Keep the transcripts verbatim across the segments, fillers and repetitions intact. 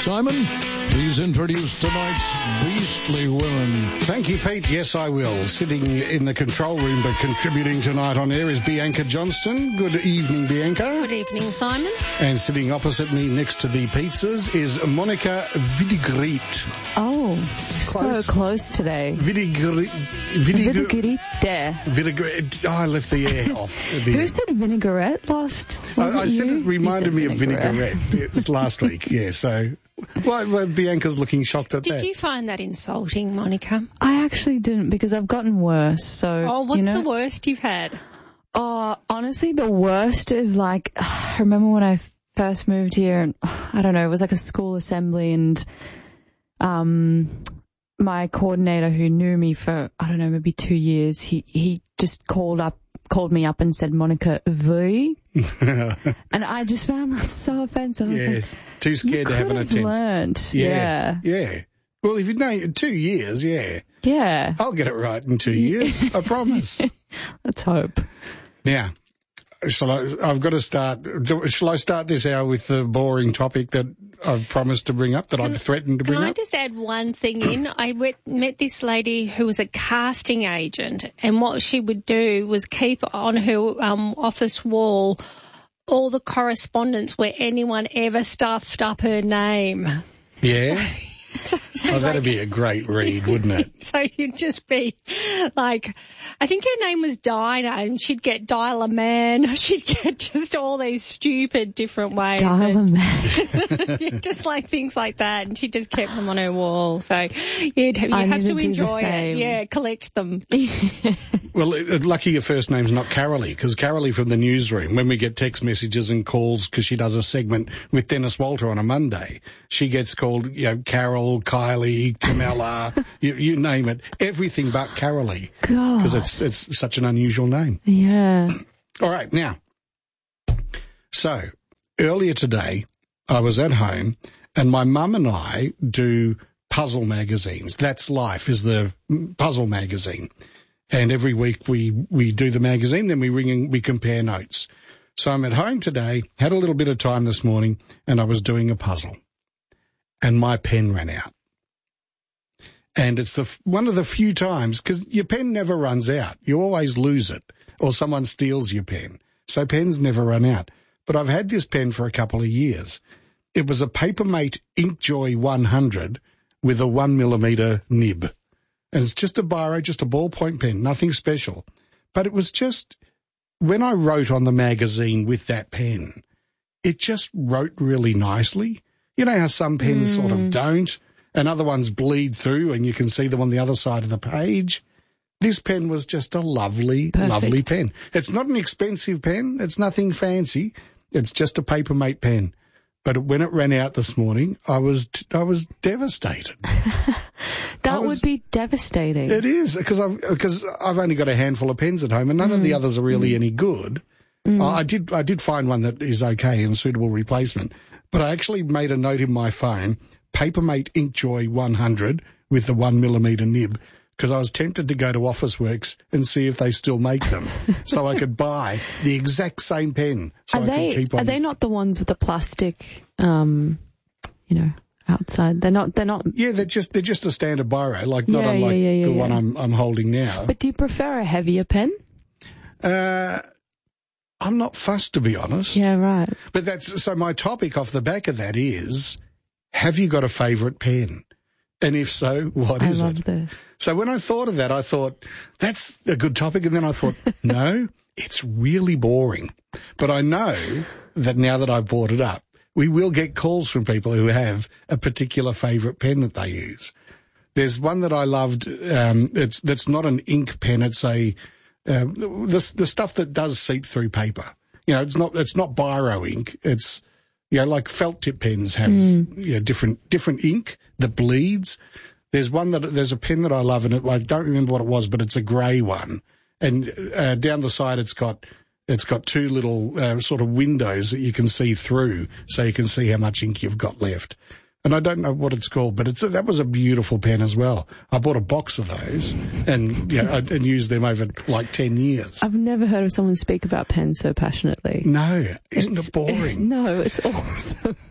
Simon, please introduce tonight's Beastly Women. Thank you, Pete. Yes, I will. Sitting in the control room but contributing tonight on air is Bianca Johnston. Good evening, Bianca. Good evening, Simon. And sitting opposite me next to the pizzas is Monica Vidigrit. Oh, close. So close today. Vidigrit. Vidigrit. Vidigrit. Oh, I left the air off. The Who air. said vinaigrette last? I, I it said you? it reminded me of vinaigrette. It's last week, yeah, so... Well, well, Bianca's looking shocked at Did that. Did you find that insulting, Monica? I actually didn't, because I've gotten worse, so... Oh, what's you know, the worst you've had? Oh, honestly, the worst is like... I remember when I first moved here, and I don't know, it was like a school assembly, and um, my coordinator who knew me for, I don't know, maybe two years, he, he just called up, called me up and said, Monica V. And I just found that so offensive. I was yeah, like, too scared to have an attempt. Learned. Yeah, yeah. Yeah. Well, if you know, two years, yeah. Yeah. I'll get it right in two years, I promise. Let's hope. Now, shall I, I've got to start, shall I start this hour with the boring topic that I've promised to bring up, that Can- I've threatened to bring Can I up? just add one thing in? I wet, met this lady who was a casting agent, and what she would do was keep on her um, office wall all the correspondence where anyone ever stuffed up her name. Yeah? So, so Oh, that'd like, be a great read, wouldn't it? So you'd just be like, I think her name was Dinah, and she'd get Dial a Man. She'd get just all these stupid different ways. Dial a Man. Just like things like that, and she just kept them on her wall. So you'd you I have need to to do the enjoy it. same. Yeah, collect them. Well, uh, lucky your first name's not Carolee, because Carolee from the newsroom, when we get text messages and calls, because she does a segment with Dennis Walter on a Monday, she gets called, you know, Carol, Kylie, Camilla, you, you name it, everything but Carolee, God. because it's it's such an unusual name. Yeah. All right, now, so earlier today, I was at home, and my mum and I do puzzle magazines. That's Life is the puzzle magazine. And every week we, we do the magazine, then we ring and we compare notes. So I'm at home today, had a little bit of time this morning, and I was doing a puzzle. And my pen ran out. And it's the one of the few times, because your pen never runs out. You always lose it, or someone steals your pen. So pens never run out. But I've had this pen for a couple of years. It was a Papermate Inkjoy one hundred with a one millimeter nib. And it's just a biro, just a ballpoint pen, nothing special. But it was just, when I wrote on the magazine with that pen, it just wrote really nicely. You know how some pens mm. sort of don't, and other ones bleed through and you can see them on the other side of the page. This pen was just a lovely, Perfect. lovely pen. It's not an expensive pen. It's nothing fancy. It's just a Papermate pen. But when it ran out this morning, I was I was devastated. That was, would be devastating. It is, because I've, because I've only got a handful of pens at home, and none mm. of the others are really mm. any good. Mm. I did I did find one that is okay and suitable replacement, but I actually made a note in my phone, Papermate Inkjoy one hundred with the one millimeter nib, because I was tempted to go to Officeworks and see if they still make them, so I could buy the exact same pen. So are I they could keep on. Are they not the ones with the plastic, um, you know, outside? They're not. They're not. Yeah, they're just they're just a standard biro, like not yeah, unlike yeah, yeah, the yeah. one I'm I'm holding now. But do you prefer a heavier pen? Uh, I'm not fussed, to be honest. Yeah, right. But that's so. My topic off the back of that is, have you got a favourite pen? And if so, what I is love it? This. So when I thought of that, I thought, that's a good topic. And then I thought, no, it's really boring. But I know that now that I've brought it up, we will get calls from people who have a particular favourite pen that they use. There's one that I loved. Um, it's that's not an ink pen. It's a uh, the the stuff that does seep through paper. You know, it's not it's not biro ink. It's you know, like felt tip pens have mm. you know, different different ink that bleeds. There's one that there's a pen that I love, and it, I don't remember what it was, but it's a grey one, and uh, down the side it's got it's got two little uh, sort of windows that you can see through, so you can see how much ink you've got left. And I don't know what it's called, but it's a, that was a beautiful pen as well. I bought a box of those and you know, and used them over like ten years. I've never heard of someone speak about pens so passionately. No, isn't it's, it boring? No, it's awesome.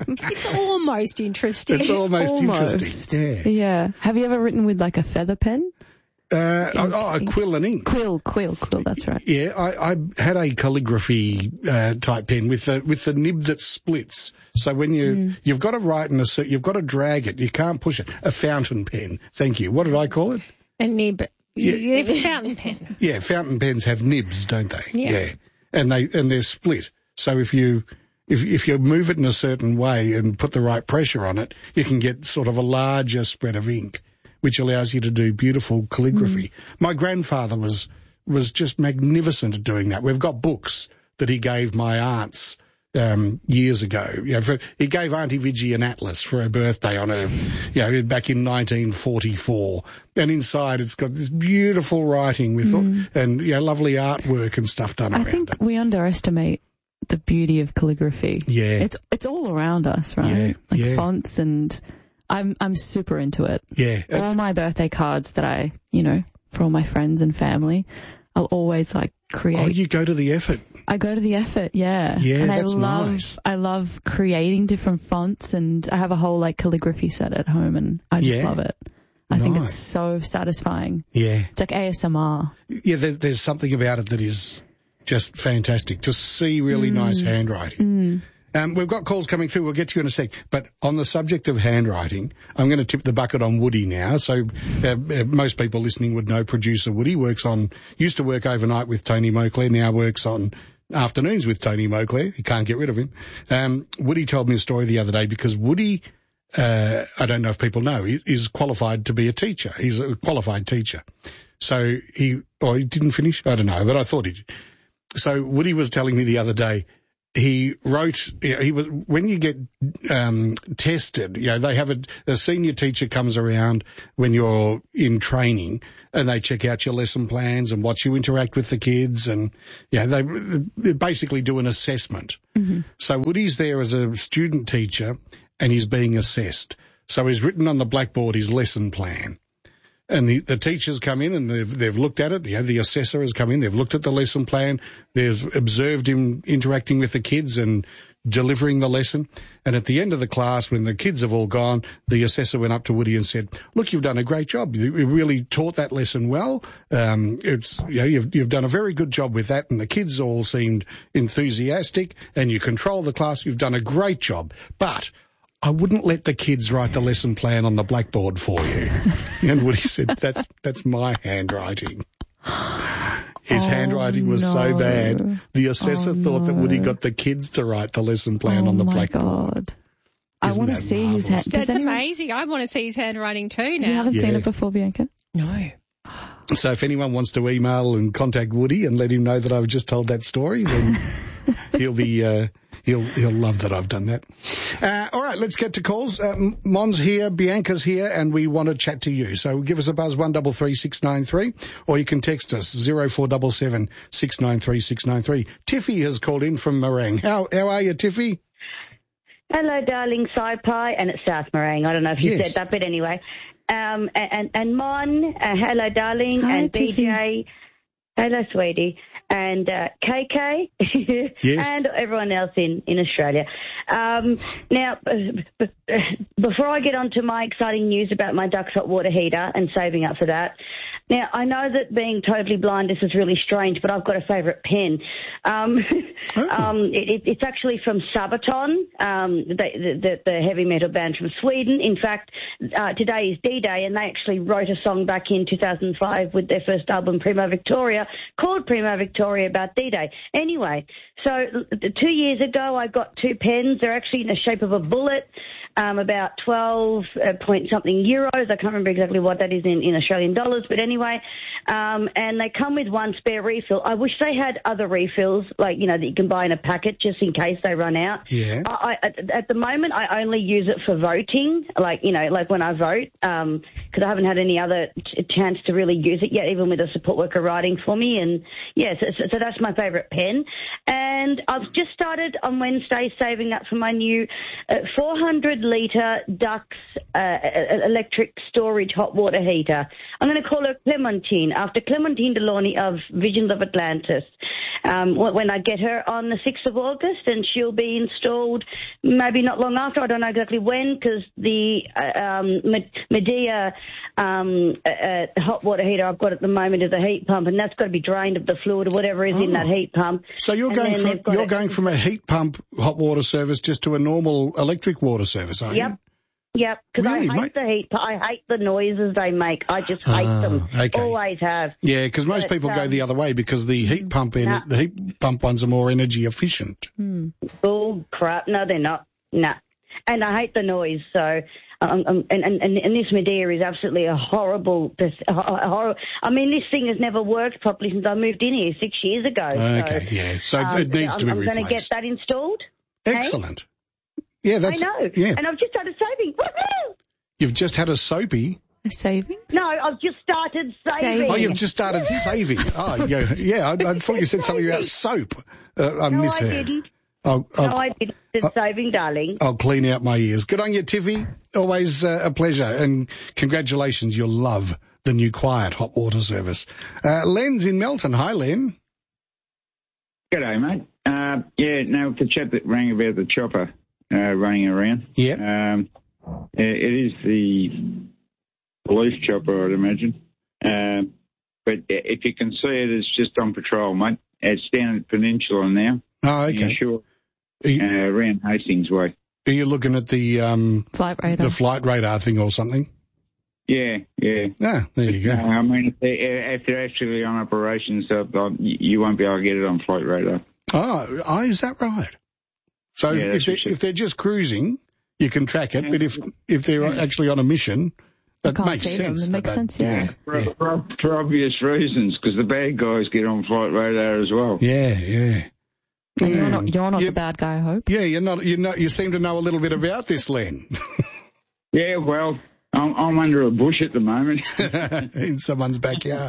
It's almost interesting. It's almost, Almost. interesting. Yeah. Yeah. Have you ever written with like a feather pen? Uh, oh, a quill and ink. Quill, quill, quill. That's right. Yeah, I, I had a calligraphy uh, type pen with the with the nib that splits. So when you Mm. you've got to write in a cer- you've got to drag it. You can't push it. A fountain pen. Thank you. What did I call it? A nib. Yeah. You have a fountain pen. Yeah, fountain pens have nibs, don't they? Yeah. And they and they're split. So if you if if you move it in a certain way and put the right pressure on it, you can get sort of a larger spread of ink, which allows you to do beautiful calligraphy. Mm. My grandfather was was just magnificent at doing that. We've got books that he gave my aunts um, years ago. You know, for, he gave Auntie Vidgie an atlas for her birthday on her, you know, back in nineteen forty-four. And inside it's got this beautiful writing with mm. and you know, lovely artwork and stuff done I around think it. we underestimate the beauty of calligraphy. Yeah. It's it's all around us, right? Yeah, like yeah. fonts and I'm I'm super into it. Yeah. All my birthday cards that I, you know, for all my friends and family, I'll always like create. Oh, you go to the effort. I go to the effort, yeah. Yeah, and that's I love, nice. I love creating different fonts, and I have a whole like calligraphy set at home, and I just Yeah. love it. I think Nice. it's so satisfying. Yeah. It's like A S M R. Yeah, there's, there's something about it that is just fantastic. To see really Mm. nice handwriting. Mm. Um, we've got calls coming through. We'll get to you in a sec. But on the subject of handwriting, I'm going to tip the bucket on Woody now. So uh, uh, most people listening would know producer Woody works on, used to work overnight with Tony Moclair, now works on afternoons with Tony Moclair. You can't get rid of him. Um, Woody told me a story the other day because Woody, uh, I don't know if people know, he is qualified to be a teacher. He's a qualified teacher. So he, or he didn't finish? I don't know, but I thought he did. So Woody was telling me the other day, he wrote, you know, he was, when you get, um, tested, you know, they have a, a senior teacher comes around when you're in training and they check out your lesson plans and watch you interact with the kids and, you know, they, they basically do an assessment. Mm-hmm. So Woody's there as a student teacher and he's being assessed. So he's written on the blackboard his lesson plan. And the, the teachers come in and they've, they've looked at it. You know, the assessor has come in. They've looked at the lesson plan. They've observed him interacting with the kids and delivering the lesson. And at the end of the class, when the kids have all gone, the assessor went up to Woody and said, look, you've done a great job. You really taught that lesson well. Um, it's, you know, you've, you've done a very good job with that. And the kids all seemed enthusiastic and you control the class. You've done a great job. But I wouldn't let the kids write the lesson plan on the blackboard for you. And Woody said, that's, that's my handwriting. His Oh, handwriting was no. so bad. The assessor Oh, thought that Woody no. got the kids to write the lesson plan oh on the my blackboard. God. I Isn't want to that see his hand. marvellous? Does That's anyone, amazing. I want to see his handwriting too You now. haven't seen Yeah. it before, Bianca? No. So if anyone wants to email and contact Woody and let him know that I've just told that story, then he'll be, uh, he'll, he'll love that I've done that. Uh, all right, let's get to calls. Uh, Mon's here, Bianca's here, and we want to chat to you. So give us a buzz, one double three six nine three, or you can text us, zero four seven seven, six nine three, six nine three. Tiffy has called in from Morang. How, how are you, Tiffy? Hello, darling Sci-Pi, and it's South Morang. I don't know if you Yes. said that, but anyway. Um, and, and Mon, uh, hello, darling, Hi, and B J, Tiffy. hello, sweetie, and uh, K K, Yes. and everyone else in, in Australia. Um, now, b- b- before I get on to my exciting news about my Dux hot water heater and saving up for that, now, I know that being totally blind, this is really strange, but I've got a favourite pen. Um, Oh. um, it, it's actually from Sabaton, um, the, the, the heavy metal band from Sweden. In fact, uh, today is D-Day, and they actually wrote a song back in two thousand five with their first album, Primo Victoria, called Primo Victoria, about D-Day. Anyway, so two years ago, I got two pens. They're actually in the shape of a bullet, um, about twelve point something euros. I can't remember exactly what that is in, in Australian dollars, but anyway, um, and they come with one spare refill. I wish they had other refills, like, you know, that you can buy in a packet just in case they run out. Yeah. I, I, at the moment, I only use it for voting, like, you know, like when I vote, um, because I haven't had any other ch- chance to really use it yet, even with a support worker writing for me. And, yeah, so, so, so that's my favourite pen. And I've just started on Wednesday saving up for my new uh, four hundred litre Dux uh, electric storage hot water heater. I'm going to call her Clementine, after Clementine Delaunay of Visions of Atlantis. um, when I get her on the sixth of August, and she'll be installed maybe not long after. I don't know exactly when, because the uh, um, Medea um, uh, uh, hot water heater I've got at the moment is a heat pump, and that's got to be drained of the fluid or whatever is oh. in that heat pump. So you're and going from you're a, going from a heat pump hot water service just to a normal electric water service, are yep. you? Yep, because really, I hate mate? the heat. I hate the noises they make. I just hate ah, them. Okay. Always have. Yeah, because most but, people um, go the other way because the heat pump in nah. the heat pump ones are more energy efficient. Hmm. Oh crap! No, they're not. Nah, and I hate the noise. So, um, um, and, and and this Medea is absolutely a horrible. A horror. I mean, this thing has never worked properly since I moved in here six years ago. Okay, so, yeah. So um, it needs I'm, to be I'm replaced. I'm going to get that installed. Excellent. Hey? Yeah, that's. I know. Yeah. And I've just started saving. Woohoo! You've just had a soapy. A savings? No, I've just started saving. Saving. Oh, you've just started saving. Oh, yeah. Yeah, I, I thought you said something about soap. Uh, I no, misheard. I didn't. I'll, I'll, no, I didn't. It's saving, darling. I'll clean out my ears. Good on you, Tiffy. Always uh, a pleasure. And congratulations. You'll love the new quiet hot water service. Uh, Len's in Melton. Hi, Len. G'day, mate. Uh, yeah, no, the chap that rang about the chopper uh, running around. Yeah. Um, it is the police chopper, I'd imagine. Uh, but if you can see it, it's just on patrol, mate. It's down at Peninsula now. Oh, okay. Sure. Are you, uh, around Hastings Way. Are you looking at the um, flight radar, the flight radar thing or something? Yeah, yeah. Ah, there you go. Uh, I mean, if they're, if they're actually on operations, uh, you won't be able to get it on flight radar. Oh, oh is that right? So Yeah, if, they, if they're just cruising, you can track it, but if if they're actually on a mission, that can't makes see them. sense. It makes that- sense, yeah. For, Yeah. for, for obvious reasons, because the bad guys get on flight radar as well. Yeah, yeah. And you're not, you're not You- the bad guy, I hope. Yeah, you're not, you know, you seem to know a little bit about this, Len. Yeah, well, I'm, I'm under a bush at the moment. In someone's backyard.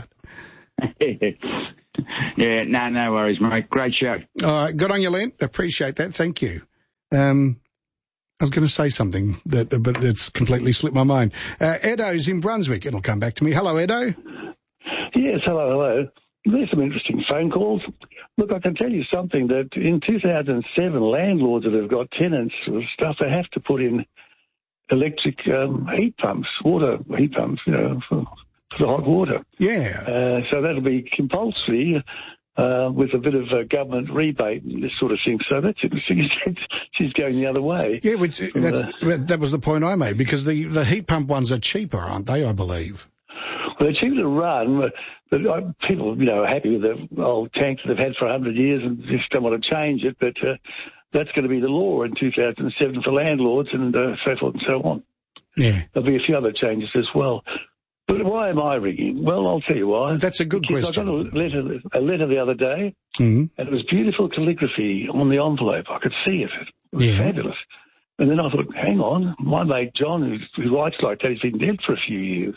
Yeah, no, no worries, mate. Great show. All right, good on you, Len. Appreciate that. Thank you. Um, I was going to say something, that, but it's completely slipped my mind. Uh, Edo's in Brunswick. It'll come back to me. Hello, Edo. Yes, hello, hello. There's some interesting phone calls. Look, I can tell you something that in two thousand seven, landlords that have got tenants or stuff, they have to put in electric um, heat pumps, water heat pumps, you know, for, for the hot water. Yeah. Uh, so that'll be compulsory uh, with a bit of a government rebate and this sort of thing. So that's interesting. She's going the other way. Yeah, which, that's, that was the point I made, because the, the heat pump ones are cheaper, aren't they, I believe? Well, they're cheaper to run, but, but uh, people, you know, are happy with the old tanks that they've had for a hundred years and just don't want to change it. But uh, that's going to be the law in two thousand seven for landlords and uh, so forth and so on. Yeah. There'll be a few other changes as well. But why am I ringing? Well, I'll tell you why. That's a good because question. I got a letter, a letter the other day, Mm-hmm. and it was beautiful calligraphy on the envelope. I could see it. It was Yeah. fabulous. And then I thought, hang on, my mate John, who, who writes like that, he's been dead for a few years.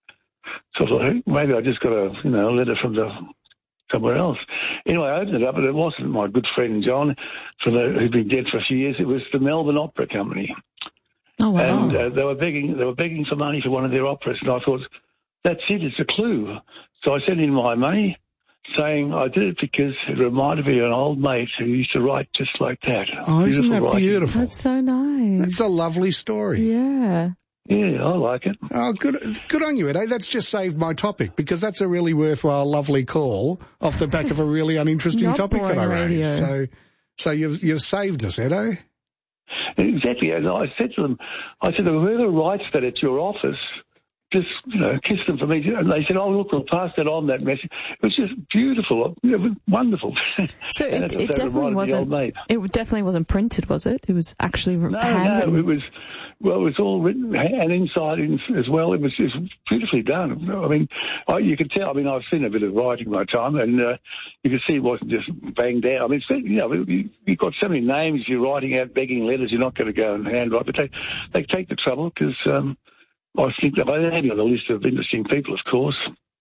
So I thought, hey, maybe I just got a, you know, a letter from the somewhere else. Anyway, I opened it up, and it wasn't my good friend John, for the, who'd been dead for a few years. It was the Melbourne Opera Company. Oh, wow. And uh, they were begging, they were begging for money for one of their operas, and I thought, that's it, it's a clue. So I sent in my money, saying I did it because it reminded me of an old mate who used to write just like that. Oh, isn't Beautiful that writing. beautiful? That's so nice. That's a lovely story. Yeah. Yeah, I like it. Oh, good, good on you, Edo. That's just saved my topic, because that's a really worthwhile, lovely call off the back of a really uninteresting Not topic that I boring raised. radio. So, so you've you've saved us, Edo. Exactly. And I said to them, I said, whoever writes that at your office, just, you know, kiss them for me. And they said, oh, look, we'll pass that on, that message. It was just beautiful. It was wonderful. So And it, that- it that definitely reminded me of the old wasn't. mate. It definitely wasn't printed, was it? It was actually No, handwritten. no, it was, well, it was all written, and inside in, as well. It was, it was beautifully done. I mean, I, you could tell, I mean, I've seen a bit of writing my time, and uh, you could see it wasn't just banged out. I mean, it's, you know, you, you've got so many names, you're writing out begging letters, you're not going to go and handwrite, but they, they take the trouble because um, I think that they had me on the list of interesting people, of course.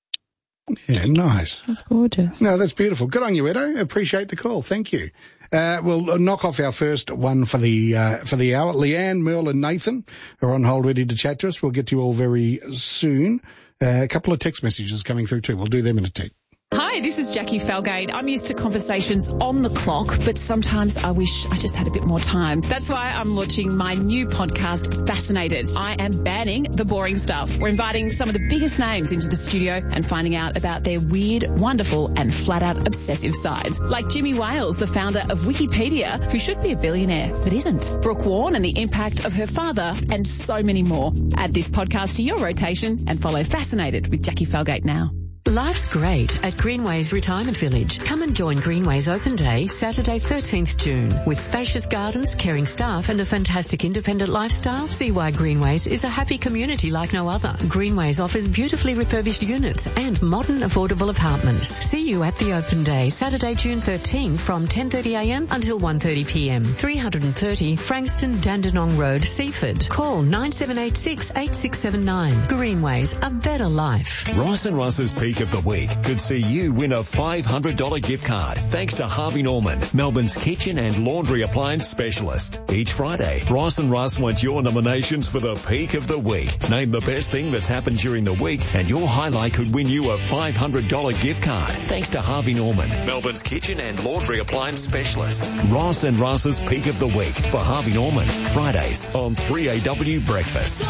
Yeah, nice. That's gorgeous. No, that's beautiful. Good on you, Edo. Appreciate the call. Thank you. Uh, we'll knock off our first one for the uh, for the hour. Leanne, Merle and Nathan are on hold ready to chat to us. We'll get to you all very soon. Uh, a couple of text messages coming through too. We'll do them in a tick. Hi, this is Jackie Falgate. I'm used to conversations on the clock, but sometimes I wish I just had a bit more time. That's why I'm launching my new podcast, Fascinated. I am banning the boring stuff. We're inviting some of the biggest names into the studio and finding out about their weird, wonderful and flat-out obsessive sides. Like Jimmy Wales, the founder of Wikipedia, who should be a billionaire but isn't. Brooke Warren and the impact of her father, and so many more. Add this podcast to your rotation and follow Fascinated with Jackie Falgate now. Life's great at Greenways Retirement Village. Come and join Greenways Open Day, Saturday thirteenth June. With spacious gardens, caring staff and a fantastic independent lifestyle, see why Greenways is a happy community like no other. Greenways offers beautifully refurbished units and modern affordable apartments. See you at the Open Day, Saturday June thirteenth from ten thirty a m until one thirty p m. three thirty Frankston Dandenong Road, Seaford. Call nine seven eight six, eight six seven nine. Greenways, a better life. Ross and Ross's Peak of the Week could see you win a five hundred dollars gift card thanks to Harvey Norman, Melbourne's kitchen and laundry appliance specialist. Each Friday, Ross and Russ want your nominations for the Peak of the Week. Name the best thing that's happened during the week and your highlight could win you a five hundred dollars gift card thanks to Harvey Norman, Melbourne's kitchen and laundry appliance specialist. Ross and Russ's Peak of the Week for Harvey Norman, Fridays on three A W Breakfast.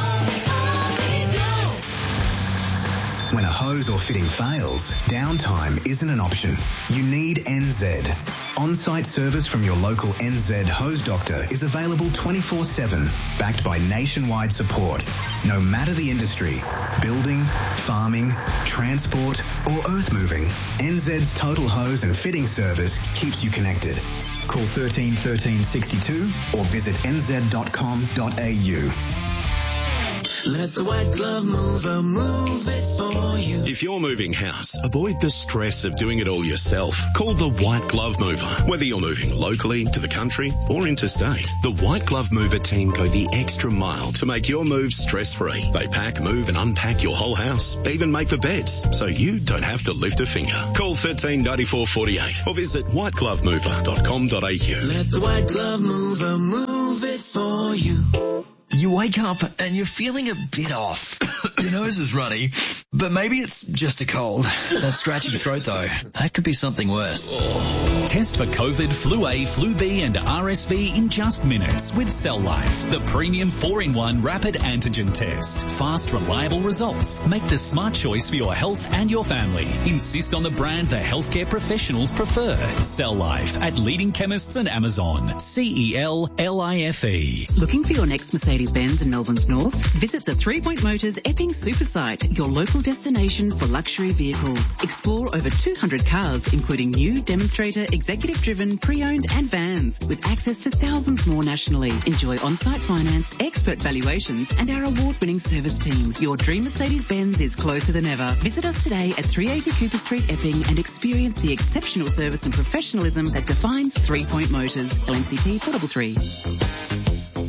When a hose or fitting fails, downtime isn't an option. You need N Z. On-site service from your local N Z hose doctor is available twenty-four seven, backed by nationwide support. No matter the industry, building, farming, transport or earth moving, N Z's total hose and fitting service keeps you connected. Call thirteen thirteen sixty-two or visit n z dot com dot a u. Let the White Glove Mover move it for you. If you're moving house, avoid the stress of doing it all yourself. Call the White Glove Mover. Whether you're moving locally, to the country, or interstate, the White Glove Mover team go the extra mile to make your move stress-free. They pack, move and unpack your whole house, even make the beds, so you don't have to lift a finger. Call thirteen ninety-four forty-eight or visit white glove mover dot com dot a u. Let the White Glove Mover move it for you. You wake up and you're feeling a bit off. Your nose is runny, but maybe it's just a cold. That scratchy throat though, that could be something worse. Test for COVID, Flu A, Flu B and R S V in just minutes with Cell Life, the premium four in one rapid antigen test. Fast, reliable results. Make the smart choice for your health and your family. Insist on the brand the healthcare professionals prefer. Cell Life at leading chemists and Amazon. C E L L I F E. Looking for your next Mercedes-Benz in Melbourne's north? Visit the Three Point Motors Epping Super Site, your local destination for luxury vehicles. Explore over two hundred cars, including new, demonstrator, executive-driven, pre-owned and vans, with access to thousands more nationally. Enjoy on-site finance, expert valuations and our award-winning service team. Your dream Mercedes-Benz is closer than ever. Visit us today at three eighty Cooper Street, Epping, and experience the exceptional service and professionalism that defines Three Point Motors. L M C T four three three.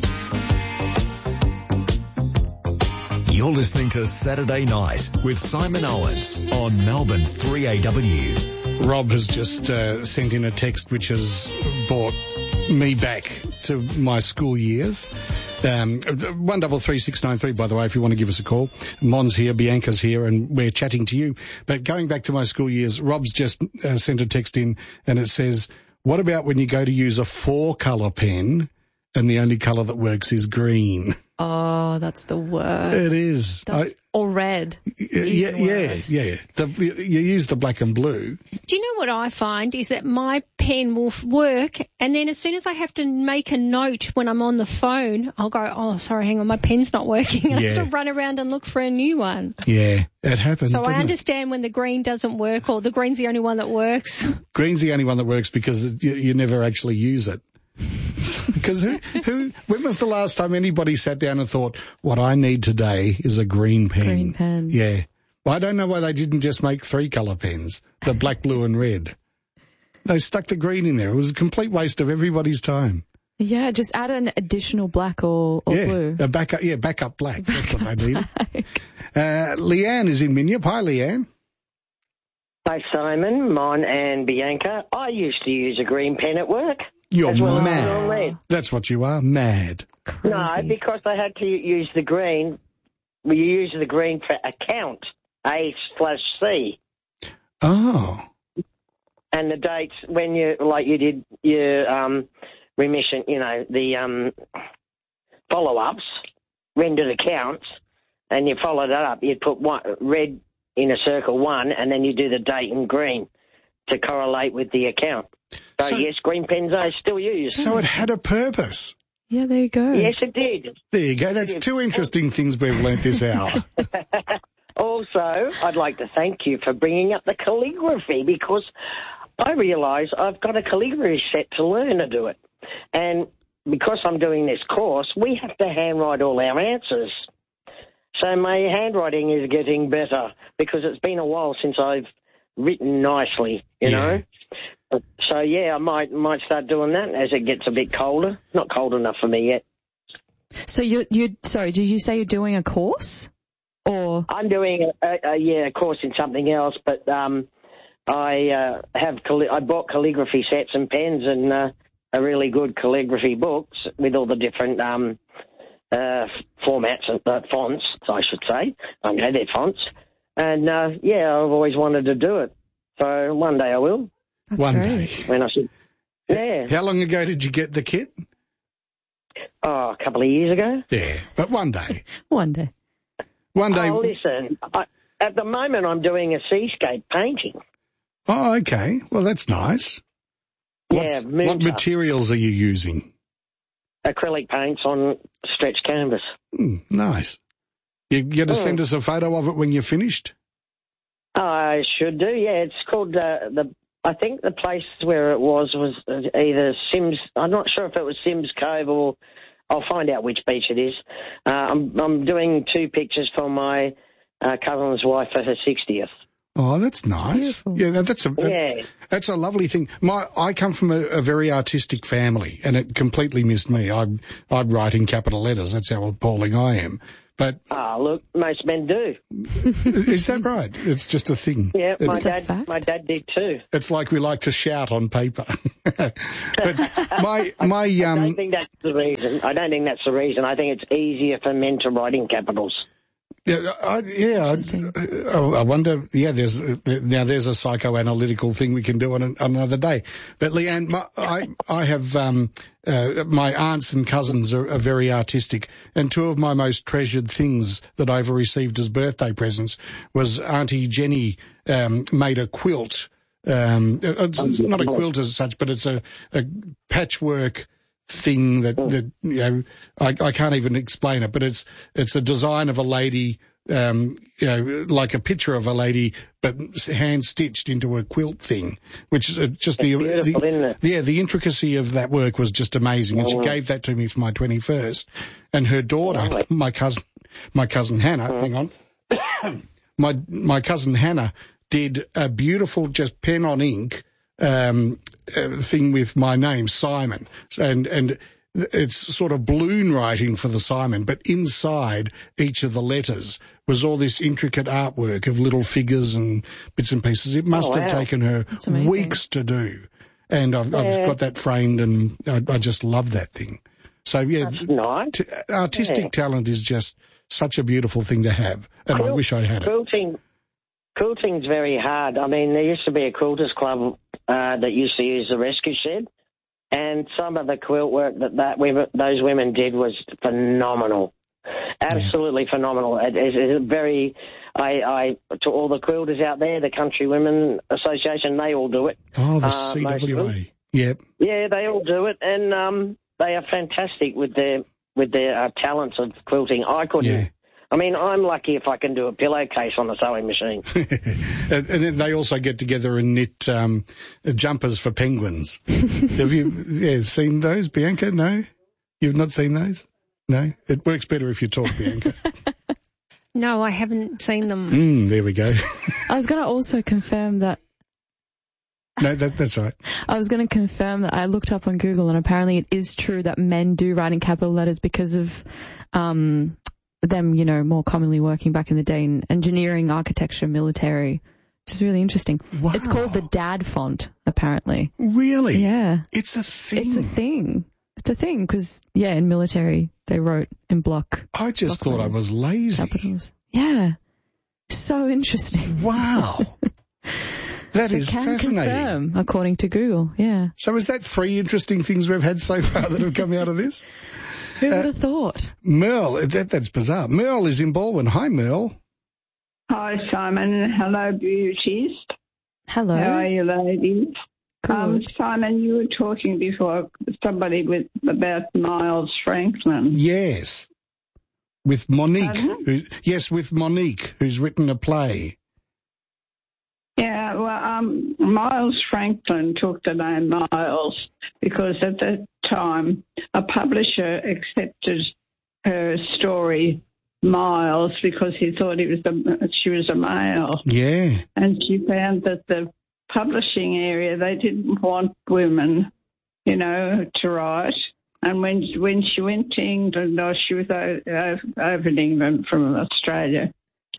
You're listening to Saturday Night with Simon Owens on Melbourne's three A W. Rob has just uh, sent in a text which has brought me back to my school years. Um, one double three six nine three, by the way, if you want to give us a call. Mon's here, Bianca's here, and we're chatting to you. But going back to my school years, Rob's just uh, sent a text in, and it says, what about when you go to use a four-colour pen and the only colour that works is green? Oh, that's the worst. It is. That's, I, or red. Yeah, yeah, yeah, yeah. The, you use the black and blue. Do you know what I find is that my pen will work, and then as soon as I have to make a note when I'm on the phone, I'll go, oh, sorry, hang on, my pen's not working. And yeah. I have to run around and look for a new one. Yeah, it happens. So I understand it? when the green doesn't work, or the green's the only one that works. Green's the only one that works because you, you never actually use it. Because who, who, when was the last time anybody sat down and thought, what I need today is a green pen? Green pen. Yeah. Well, I don't know why they didn't just make three colour pens, the black, blue and red. They stuck the green in there. It was a complete waste of everybody's time. Yeah, just add an additional black or, or yeah, blue. A backup, yeah, backup black. Back That's what they need. Uh, Leanne is in Minyip. Hi, Leanne. Hi, Simon, Mon and Bianca. I used to use a green pen at work. You're well mad. That's what you are, mad. Crazy. No, because I had to use the green. Well, you use the green for account, A slash C. Oh. And the dates when you, like you did your um, remission, you know, the um, follow-ups, rendered accounts, and you followed that up. You'd put one, red in a circle one, and then you do the date in green to correlate with the account. So, so yes, green pens are still used. So it had a purpose. Yeah, there you go. Yes, it did. There you go. That's two interesting things we've learnt this hour. Also, I'd like to thank you for bringing up the calligraphy, because I realise I've got a calligraphy set to learn to do it. And because I'm doing this course, we have to handwrite all our answers. So my handwriting is getting better because it's been a while since I've written nicely, you yeah. know. So, yeah, I might might start doing that as it gets a bit colder. Not cold enough for me yet. So you you sorry, did you say you're doing a course? Or I'm doing a, a, a yeah a course in something else, but um, I uh, have calli- I bought calligraphy sets and pens and uh, a really good calligraphy books with all the different um, uh, formats and uh, fonts, I should say. I know they're fonts, and uh, yeah, I've always wanted to do it. So one day I will. That's one great. day. When I should. Yeah. How long ago did you get the kit? Oh, a couple of years ago. Yeah, but one day. one day. One day. Oh, listen, I, at the moment I'm doing a seascape painting. Oh, okay. Well, that's nice. Yeah, What's, what materials are you using? Acrylic paints on stretched canvas. Mm, nice. You going to mm. send us a photo of it when you're finished? I should do, yeah. It's called, uh, the. I think the place where it was was either Sims, I'm not sure if it was Sims Cove or I'll find out which beach it is. Uh, I'm, I'm doing two pictures for my uh, cousin's wife for her sixtieth. Oh, that's nice. Yeah, that's a that, yeah. that's a lovely thing. My I come from a, a very artistic family, and it completely missed me. I I write in capital letters. That's how appalling I am. But ah, look, most men do. Is that right? It's just a thing. Yeah, it's my dad, my dad did too. It's like we like to shout on paper. But my my um. I don't think that's the reason. I don't think that's the reason. I think it's easier for men to write in capitals. Yeah, I, yeah. I, I wonder. Yeah, there's now there's a psychoanalytical thing we can do on, an, on another day. But Leanne, my, I I have um uh, my aunts and cousins are, are very artistic, and two of my most treasured things that I've received as birthday presents was Auntie Jenny um made a quilt. Um, it's not a quilt as such, but it's a, a patchwork thing that, that you know, I, I can't even explain it, but it's it's a design of a lady, um, you know, like a picture of a lady, but hand stitched into a quilt thing, which is just the, beautiful, the isn't it? yeah, the intricacy of that work was just amazing, and she gave that to me for my twenty-first, and her daughter, oh, my cousin, my cousin Hannah, oh. hang on, my my cousin Hannah did a beautiful just pen on ink um uh, thing with my name, Simon, and and it's sort of balloon writing for the Simon, but inside each of the letters was all this intricate artwork of little figures and bits and pieces. It must oh, wow. have taken her weeks to do, and I've, yeah. I've got that framed, and I, I just love that thing. So yeah, nice. t- artistic yeah. talent is just such a beautiful thing to have, and Quilt, I wish I had it. Quilting, quilting's very hard. I mean, there used to be a quilters club uh, that used to use the rescue shed, and some of the quilt work that, that we, those women did was phenomenal. Absolutely yeah. phenomenal. It is it, very, I, I, to all the quilters out there, the Country Women Association, they all do it. Oh, the uh, C W A. Yep. Yeah, they all do it, and um, they are fantastic with their with their uh, talents of quilting. I couldn't. Yeah. I mean, I'm lucky if I can do a pillowcase on the sewing machine. and, and then they also get together and knit um, jumpers for penguins. Have you yeah, seen those, Bianca? No? You've not seen those? No? It works better if you talk, Bianca. No, I haven't seen them. Mm, there we go. I was going to also confirm that. No, that, that's right. I was going to confirm that I looked up on Google, and apparently it is true that men do write in capital letters because of um, them, you know, more commonly working back in the day in engineering, architecture, military, which is really interesting. Wow. It's called the Dad font, apparently. Really? Yeah. It's a thing. It's a thing. It's a thing because, yeah, in military they wrote in block. I just block thought letters, I was lazy. Capitals. Yeah. So interesting. Wow. That so is can fascinating. Confirm, according to Google, yeah. So is that three interesting things we've had so far that have come out of this? Who would have thought? Merle, that, that's bizarre. Merle is in Baldwin. Hi, Merle. Hi, Simon. Hello, beauties. Hello. How are you, ladies? Good. Um, Simon, you were talking before somebody with about Miles Franklin. Yes. With Monique. Pardon? Who, yes, with Monique, who's written a play. Yeah, well, um, Miles Franklin took the name Miles because at that time a publisher accepted her story Miles because he thought he was a, she was a male. Yeah. And she found that the publishing area, they didn't want women, you know, to write. And when when she went to England, or she was over, over in England from Australia,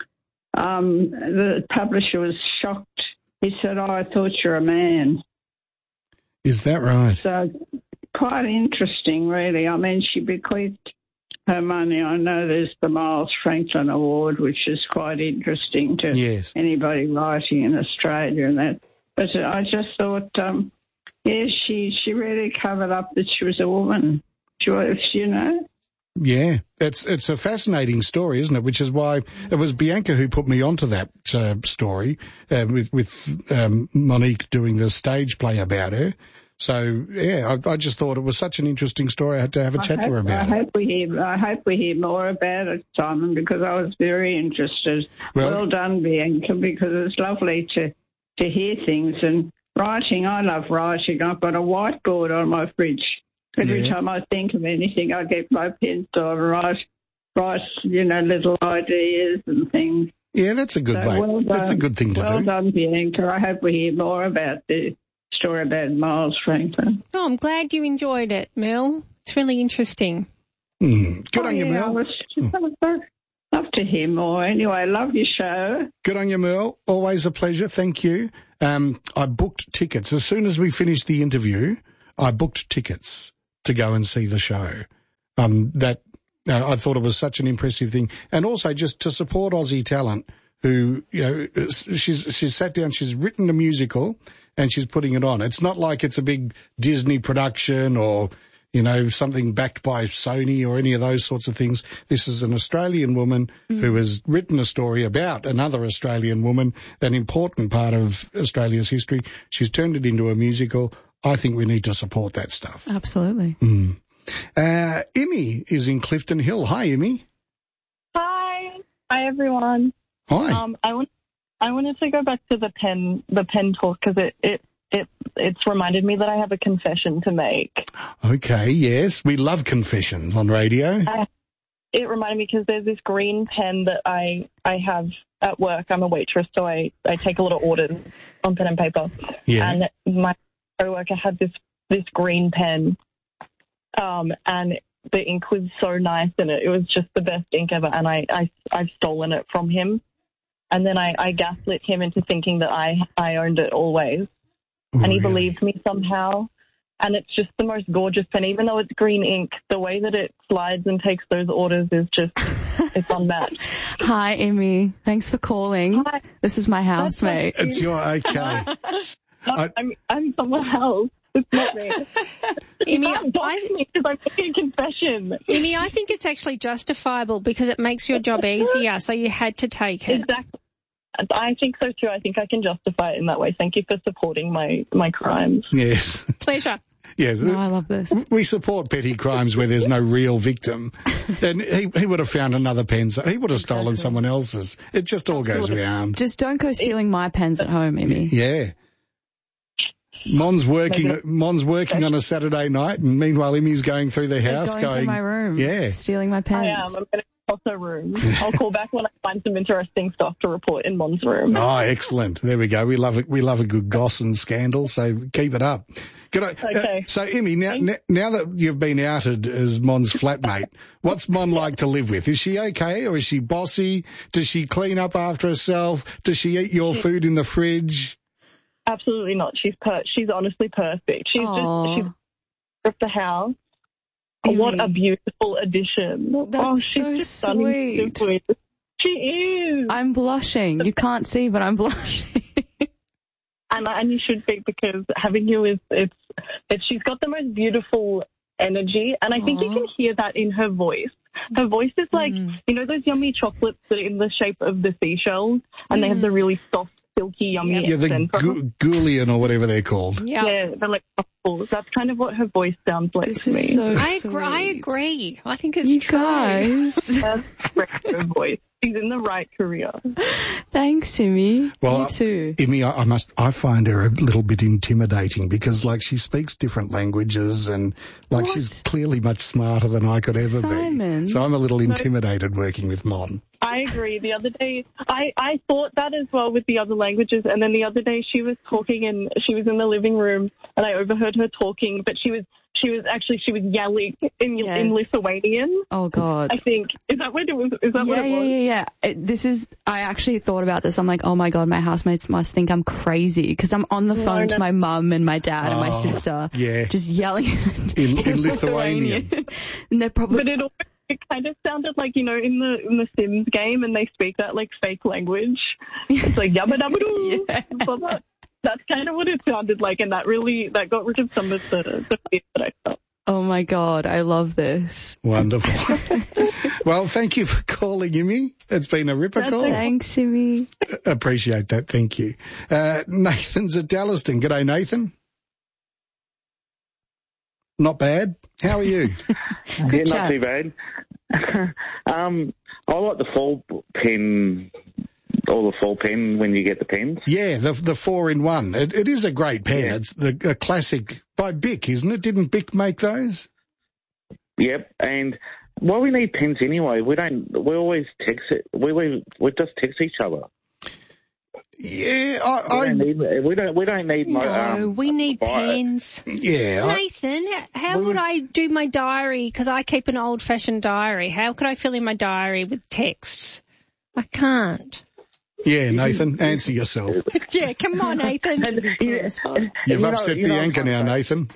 um, the publisher was shocked. He said, oh, I thought you were a man. Is that right? So quite interesting, really. I mean, she bequeathed her money. I know there's the Miles Franklin Award, which is quite interesting to yes. anybody writing in Australia and that. But I just thought, um, yeah, she, she really covered up that she was a woman. She was, you know. Yeah, it's it's a fascinating story, isn't it? Which is why it was Bianca who put me onto that uh, story uh, with with um, Monique doing the stage play about her. So yeah, I, I just thought it was such an interesting story. I had to have a chat I to her hope, about I it. hope we hear. I hope we hear more about it, Simon, because I was very interested. Well, well done, Bianca, because it's lovely to to hear things and writing. I love writing. I've got a whiteboard on my fridge. Every Yeah. time I think of anything, I get my pencil and write, write, you know, little ideas and things. Yeah, that's a good So way. well That's a done. good thing to Well do. done, Bianca. I hope we hear more about the story about Miles Franklin. Oh, I'm glad you enjoyed it, Mel. It's really interesting. Mm, good oh, on you, yeah, Mel. I was just, I would love to hear more. Anyway, I love your show. Good on you, Merle. Always a pleasure. Thank you. Um, I booked tickets. As soon as we finished the interview, I booked tickets to go and see the show. Um, that uh, I thought it was such an impressive thing. And also just to support Aussie talent who, you know, she's, she's sat down, she's written a musical and she's putting it on. It's not like it's a big Disney production or, you know, something backed by Sony or any of those sorts of things. This is an Australian woman mm. who has written a story about another Australian woman, an important part of Australia's history. She's turned it into a musical. I think we need to support that stuff. Absolutely. Mm. Uh, Emmy is in Clifton Hill. Hi, Emmy. Hi. Hi, everyone. Hi. Um, I, want, I wanted to go back to the pen, the pen talk because it, it, it, it's reminded me that I have a confession to make. Okay, yes. We love confessions on radio. I, it reminded me because there's this green pen that I, I have at work. I'm a waitress, so I, I take a lot of orders on pen and paper. Yeah. And my coworker had this, this green pen, um, and the ink was so nice in it. It was just the best ink ever, and I, I, I've stolen it from him. And then I, I gaslit him into thinking that I, I owned it always. Oh, and he really? believed me somehow. And it's just the most gorgeous pen. Even though it's green ink, the way that it slides and takes those orders is just, it's unmatched. Hi, Emmy. Thanks for calling. Hi. This is my housemate. It's your, okay. I, I'm, I'm someone else. It's not me. Emmy, I, because I'm making a confession. Emmy, I think it's actually justifiable because it makes your job easier, so you had to take it. Exactly. I think so too. I think I can justify it in that way. Thank you for supporting my, my crimes. Yes. Pleasure. Yes. No, I love this. We support petty crimes where there's no real victim. And he, he would have found another pen. So he would have stolen Exactly. someone else's. It just all goes around. Just don't go stealing my pens at home, Emmy. Yeah. Mon's working. Mon's working on a Saturday night, and meanwhile, Emmy's going through the house, going, going to my room, yeah, stealing my pens. I am. I'm going to cross her room. I'll call back when I find some interesting stuff to report in Mon's room. Oh, excellent! There we go. We love it. We love a good goss and scandal. So keep it up. Good. Okay. Uh, so, Emmy, now, now that you've been outed as Mon's flatmate, what's Mon like to live with? Is she okay, or is she bossy? Does she clean up after herself? Does she eat your food in the fridge? Absolutely not. She's per- She's honestly perfect. She's Aww. just she's of the house. Oh, what a beautiful addition! That's oh, she's so just stunning. sweet. She is. I'm blushing. You can't see, but I'm blushing. and and you should be, because having you is it's it's she's got the most beautiful energy, and I think you can hear that in her voice. Her voice is like, mm. you know, those yummy chocolates that are in the shape of the seashells, and mm. they have the really soft, silky, yummy yeah, accent. Yeah, the gu- Goulian or whatever they're called. Yeah, yeah, they're like truffles. That's kind of what her voice sounds like this to me. So I agree. I agree. I think it's you true. guys. That's her voice. She's in the right career. Thanks, Imi. Well, you too. Imi, I, I must. I find her a little bit intimidating because, like, she speaks different languages and, like, what? she's clearly much smarter than I could ever Simon. be. So I'm a little intimidated no. working with Mon. I agree. The other day, I, I thought that as well with the other languages, and then the other day she was talking and she was in the living room and I overheard her talking, but she was she was actually she was yelling in yes. in Lithuanian. Oh God! I think is that what it was? Is that yeah, what it was? Yeah, yeah, yeah. It, this is. I actually thought about this. I'm like, oh my God, my housemates must think I'm crazy because I'm on the phone no, no. to my mum and my dad oh, and my sister, yeah, just yelling in, in Lithuanian. Lithuanian. And they're probably. But it always, it kind of sounded like, you know, in the in the Sims game, and they speak that like fake language. It's like yabba dabba doo. Yeah. That, that's kind of what it sounded like, and that really that got rid of some of the the fear that I felt. Oh my God, I love this. Wonderful. Well, thank you for calling, Imi. It's been a ripper That's call. Okay. Thanks, Imi. Appreciate that. Thank you. Uh, Nathan's at Dallaston. G'day, Nathan. Not bad. How are you? Good yeah, chat. Not too bad. um, I like the fall pen, or the fall pen when you get the pens. Yeah, the the four in one. It, it is a great pen. Yeah. It's the a classic by Bic, isn't it? Didn't Bic make those? Yep. And well, we need pens anyway. We don't. We always text it. We we we just text each other. Yeah, I, we, I don't need, we don't. We don't need. No, um, we need buy it. pens. Yeah, Nathan, how we would I do my diary? Because I keep an old-fashioned diary. How could I fill in my diary with texts? I can't. Yeah, Nathan, answer yourself. Yeah, come on, Nathan. And, you know, You've you upset know, you know, Bianca now, Nathan.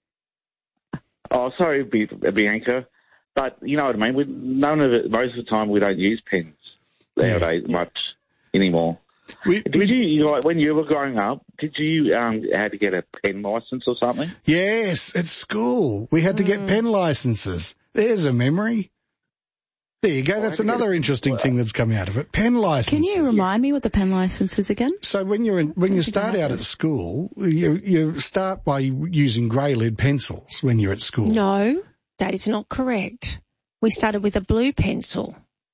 Oh, sorry, Bianca, but you know what I mean. We, none of it. Most of the time, we don't use pens nowadays Yeah. much anymore. We, did we, you, you like, when you were growing up? Did you um had to get a pen license or something? Yes, at school we had to get Mm. pen licenses. There's a memory. There you go. That's another interesting thing that's come out of it. Pen licenses. Can you remind me what the pen license is again? So when you're in, when you start out at school, you you start by using grey lead pencils when you're at school. No, that is not correct. We started with a blue pencil.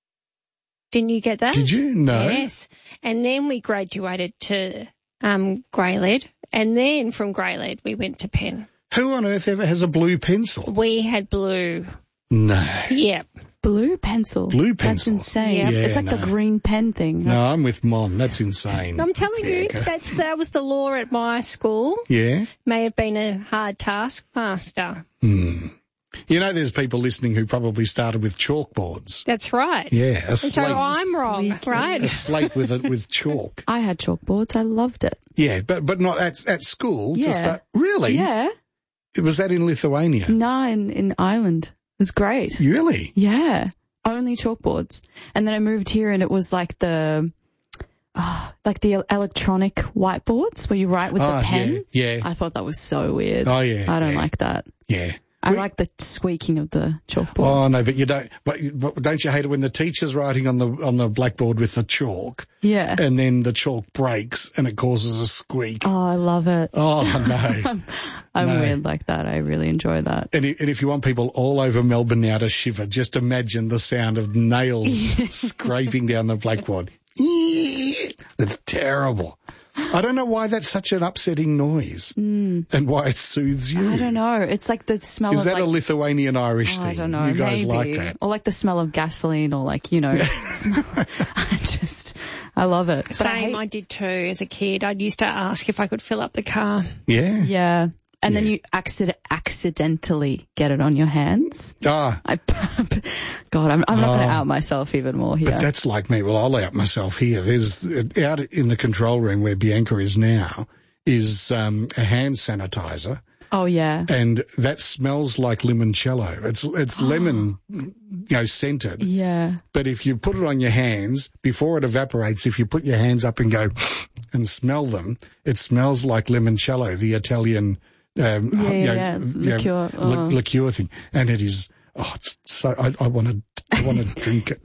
Didn't you get that? Did you? No. Yes. And then we graduated to um, grey lead, and then from grey lead we went to pen. Who on earth ever has a blue pencil? We had blue. No. Yep. Blue pencil. Blue pencil. That's insane. Yep. Yeah, it's like no. the green pen thing. No, That's... I'm with Mom. That's insane. I'm telling you, Bianca. that's that was the law at my school. Yeah. May have been a hard taskmaster. Hmm. You know, there's people listening who probably started with chalkboards. That's right. Yeah, a And slate. so I'm wrong, right? A slate with it with chalk. I had chalkboards. I loved it. Yeah, but but not at at school. Yeah. To start. Really? Yeah. Was that in Lithuania? No, in, in Ireland. It was great. Really? Yeah. Only chalkboards. And then I moved here and it was like the, oh, like the electronic whiteboards where you write with oh, the pen. Yeah, yeah. I thought that was so weird. Oh, yeah. I don't yeah. like that. Yeah. I We- like the squeaking of the chalkboard. Oh no, but you don't. But, but don't you hate it when the teacher's writing on the on the blackboard with the chalk, Yeah. and then the chalk breaks and it causes a squeak? Oh, I love it. Oh no. I'm, I'm No. weird like that. I really enjoy that. And, i- and if you want people all over Melbourne now to shiver, just imagine the sound of nails scraping down the blackboard. It's terrible. I don't know why that's such an upsetting noise Mm. and why it soothes you. I don't know. It's like the smell Is of that like, a Lithuanian Irish oh, thing? I don't know. You guys maybe. like that? Or like the smell of gasoline or like, you know, smell. I just, I love it. But I Same, hate- I did too as a kid. I used to ask if I could fill up the car. Yeah. Yeah. And then Yeah. you accident- accidentally get it on your hands. Ah. I, God, I'm, I'm not going Oh. to out myself even more here. But that's like me. Well, I'll out myself here. There's out in the control room where Bianca is now is um, a hand sanitizer Oh, yeah. And that smells like limoncello. It's it's Oh. lemon, you know, scented. Yeah. But if you put it on your hands, before it evaporates, if you put your hands up and go and smell them, it smells like limoncello, the Italian um, Yeah, you know, yeah, you know, liqueur, li- oh. liqueur thing. And it is, oh, it's so, I, I want to, I want to drink it.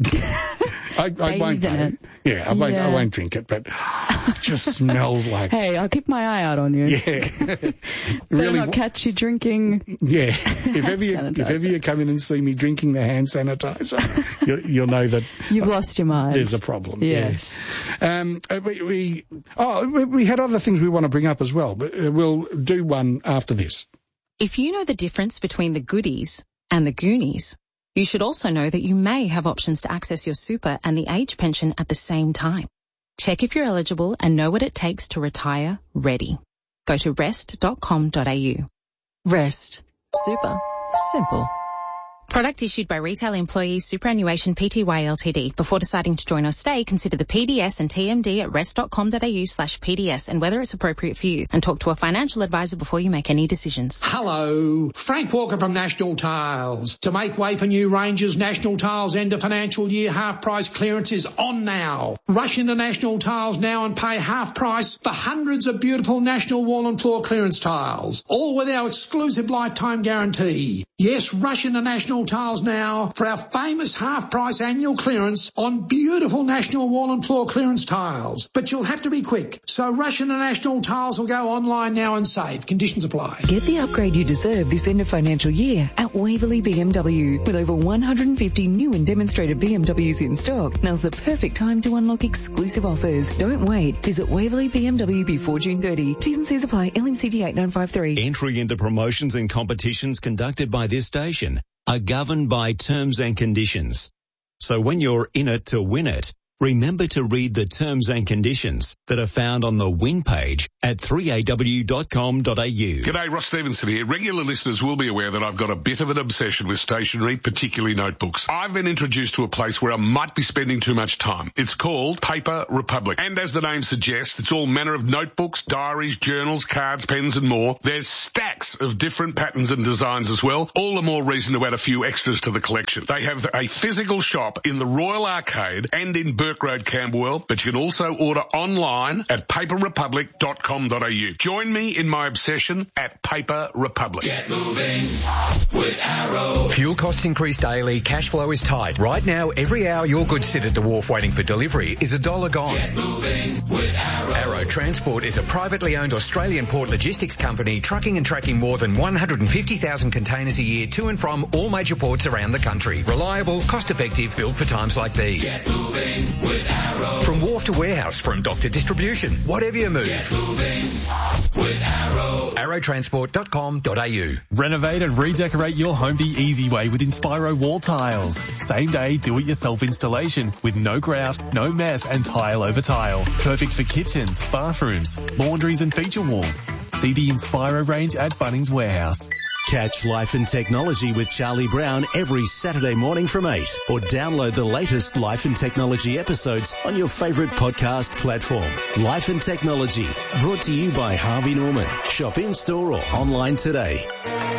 I, I won't, Bathe in it. yeah, I won't, I Yeah. won't drink it, but it just smells like, Hey, I'll keep my eye out on you. yeah. Better really, not catch you drinking. yeah. If ever, you, if ever you come in and see me drinking the hand sanitizer, you, you'll know that You've lost your mind. there's a problem. Yes. Yeah. Um, uh, we, we, oh, we- we had other things we want to bring up as well, but uh, we'll do one after this. If you know the difference between the goodies and the Goonies, you should also know that you may have options to access your super and the age pension at the same time. Check if you're eligible and know what it takes to retire ready. Go to rest dot com dot a u. Rest. Super. Simple. Product issued by Retail Employees Superannuation Pty Ltd. Before deciding to join or stay, consider the P D S and T M D at rest dot com dot a u slash P D S and whether it's appropriate for you, and talk to a financial advisor before you make any decisions. Hello, Frank Walker from National Tiles. To make way for new ranges, National Tiles end of financial year half price clearance is on now. Rush into National Tiles now and pay half price for hundreds of beautiful National Wall and Floor clearance tiles, all with our exclusive lifetime guarantee. Yes, rush into National Tiles now for our famous half price annual clearance on beautiful National Wall and Floor clearance tiles. But you'll have to be quick, so rush into National Tiles or go online now and save. Conditions apply. Get the upgrade you deserve this end of financial year at Waverley B M W. With over one hundred fifty new and demonstrated B M Ws in stock, now's the perfect time to unlock exclusive offers. Don't wait. Visit Waverley B M W before June thirtieth. T's and C's apply. L M C T eight nine five three. Entry into promotions and competitions conducted by this station are governed by terms and conditions. So when you're in it to win it, remember to read the terms and conditions that are found on the win page at three a w dot com dot a u. G'day, Ross Stevenson here. Regular listeners will be aware that I've got a bit of an obsession with stationery, particularly notebooks. I've been introduced to a place where I might be spending too much time. It's called Paper Republic. And as the name suggests, it's all manner of notebooks, diaries, journals, cards, pens and more. There's stacks of different patterns and designs as well. All the more reason to add a few extras to the collection. They have a physical shop in the Royal Arcade and in Burke Road, Camberwell, but you can also order online at paper republic dot com dot a u. Join me in my obsession at Paper Republic. Get moving with Arrow. Fuel costs increase daily, cash flow is tight. Right now, every hour your goods sit at the wharf waiting for delivery is a dollar gone. Get moving with Arrow. Arrow Transport is a privately owned Australian port logistics company trucking and tracking more than one hundred fifty thousand containers a year to and from all major ports around the country. Reliable, cost-effective, built for times like these. Get moving with Arrow. From wharf to warehouse, from dock to distribution, whatever you move. Get moving with Arrow. arrow transport dot com dot a u. Renovate and redecorate your home the easy way with Inspiro Wall Tiles. Same day do-it-yourself installation with no grout, no mess and tile over tile. Perfect for kitchens, bathrooms, laundries and feature walls. See the Inspiro range at Bunnings Warehouse. Catch Life and Technology with Charlie Brown every Saturday morning from eight, or download the latest Life and Technology episodes on your favourite podcast platform. Life and Technology, brought to you by Harvey Norman. Shop in-store or online today.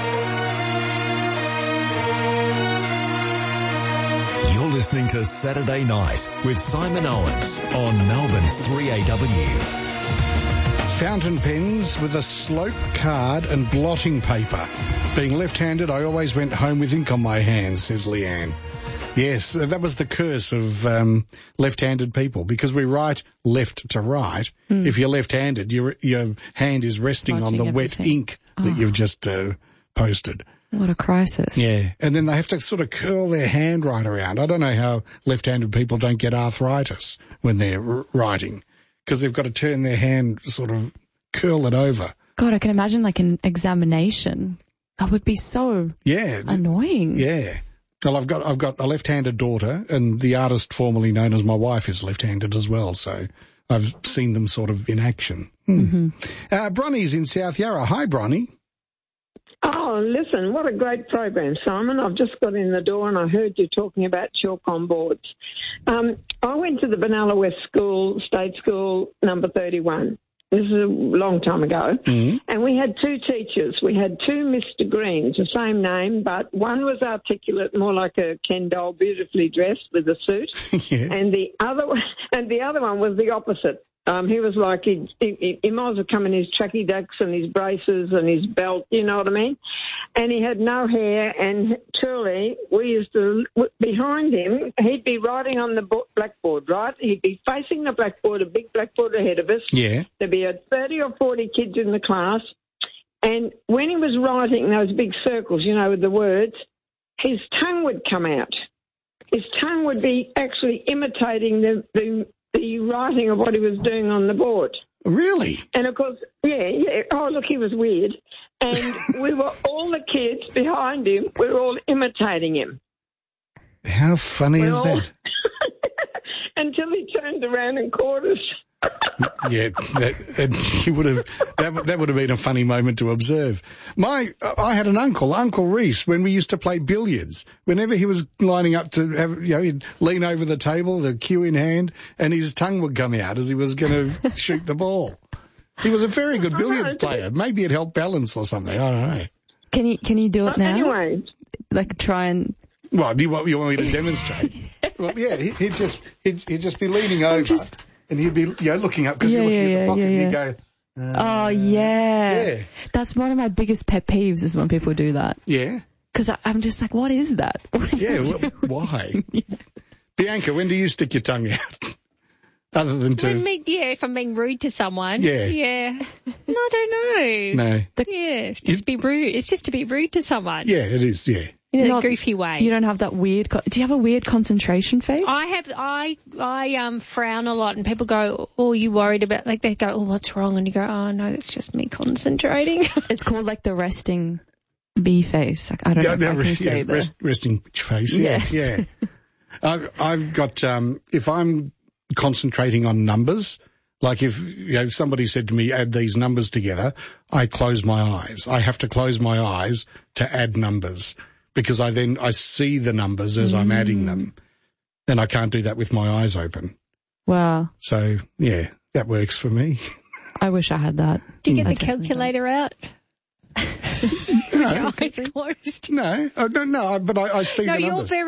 You're listening to Saturday Night with Simon Owens on Melbourne's three A W. Fountain pens with a slope card and blotting paper. Being left-handed, I always went home with ink on my hands, says Leanne. Yes, that was the curse of um, left-handed people, because we write left to right. Mm. If you're left-handed, your your hand is resting Smudging on the everything. wet ink that Oh. you've just uh, posted. What a crisis. Yeah, and then they have to sort of curl their hand right around. I don't know how left-handed people don't get arthritis when they're r- writing, because they've got to turn their hand, sort of curl it over. God, I can imagine like an examination. That would be so Yeah. annoying. Yeah. Well, I've got I've got a left-handed daughter, and the artist formerly known as my wife is left-handed as well, so I've seen them sort of in action. Hmm. Mm-hmm. Uh, Bronnie's in South Yarra. Hi, Bronnie. Oh, listen, what a great program, Simon. I've just got in the door and I heard you talking about chalk on boards. Um, I went to the Benalla West School, State School, number thirty-one, This is a long time ago. Mm-hmm. And we had two teachers. We had two Mister Greens, the same name, but one was articulate, more like a Ken doll, beautifully dressed with a suit. Yes. And the other one, and the other one was the opposite. Um, he was like, he, he, he might as well come in his tracky ducks and his braces and his belt, you know what I mean? And he had no hair, and truly, we used to, behind him, he'd be writing on the bo- blackboard, right? He'd be facing the blackboard, a big blackboard ahead of us. Yeah. There'd be a thirty or forty kids in the class, and when he was writing those big circles, you know, with the words, his tongue would come out. His tongue would be actually imitating the, the the writing of what he was doing on the board. Really? And, of course, yeah, yeah. Oh, look, he was weird. And we were, all the kids behind him, we were all imitating him. How funny We're is all... that? Until he turned around and caught us. Yeah, that, that, he would have. That, that would have been a funny moment to observe. My, I had an uncle, Uncle Reese, when we used to play billiards. Whenever he was lining up to have, you know, he'd lean over the table, the cue in hand, and his tongue would come out as he was going to shoot the ball. He was a very good billiards player. Maybe it helped balance or something. I don't know. Can you can you do it But now? anyway, Like try and. Well, do you want, you want me to demonstrate? Well, yeah, he, he'd just he'd, he'd just be leaning over. Just... And he'd be, you know, looking up because Yeah, you're looking yeah, at the pocket yeah, and yeah. you go, Oh, yeah. yeah. That's one of my biggest pet peeves is when people do that. yeah, Because I'm just like, what is that? What are yeah, you well, doing? why? Bianca, when do you stick your tongue out? Other than to... When me, yeah, if I'm being rude to someone. Yeah. Yeah. No, I don't know. No. Yeah, just be rude. It's just to be rude to someone. Yeah, it is, yeah. In a Not- goofy way. You don't have that weird. Co- do you have a weird concentration face? I have, I, I, um, frown a lot and people go, oh, you worried about, like they go, oh, what's wrong? And you go, oh, no, that's just me concentrating. It's called like the resting bee face. Like, I don't know if I can yeah, say that. rest, resting bitch face, yeah, Yes. yeah. I've, I've got, um, if I'm concentrating on numbers, like if, you know, somebody said to me, add these numbers together, I close my eyes. I have to close my eyes to add numbers because I then, I see the numbers as I'm adding them. And I can't do that with my eyes open. Wow. So, yeah, that works for me. I wish I had that. Do you get I the definitely calculator out? With your eyes closed. No, I don't know, but I, I see No, the you're numbers. very